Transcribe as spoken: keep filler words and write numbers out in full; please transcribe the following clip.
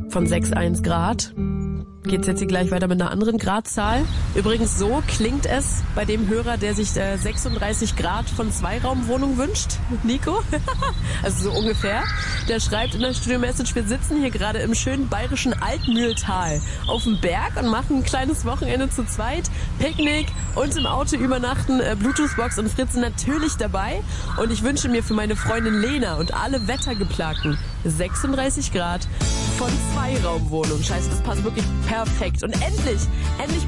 von sechs Komma eins Grad. Geht's jetzt hier gleich weiter mit einer anderen Gradzahl. Übrigens, so klingt es bei dem Hörer, der sich äh, sechsunddreißig Grad von Zweiraumwohnung wünscht. Nico? Also so ungefähr. Der schreibt in der Studio-Message, wir sitzen hier gerade im schönen bayerischen Altmühltal auf dem Berg und machen ein kleines Wochenende zu zweit. Picknick und im Auto übernachten, äh, Bluetooth-Box und Fritzen natürlich dabei. Und ich wünsche mir für meine Freundin Lena und alle Wettergeplagten sechsunddreißig Grad von Zweiraumwohnung. Scheiße, das passt wirklich perfekt. Und endlich, endlich